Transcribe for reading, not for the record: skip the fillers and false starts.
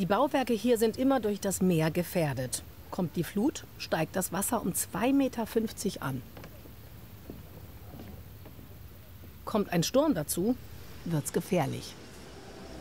Die Bauwerke hier sind immer durch das Meer gefährdet. Kommt die Flut, steigt das Wasser um 2,50 Meter an. Kommt ein Sturm dazu, wird's gefährlich.